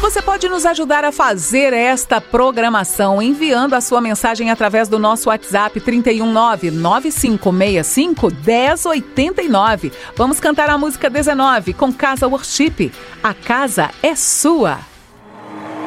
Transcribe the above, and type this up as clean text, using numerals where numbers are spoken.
Você pode nos ajudar a fazer esta programação enviando a sua mensagem através do nosso WhatsApp 319-9565-1089. Vamos cantar a música 19 com Casa Worship. A casa é sua.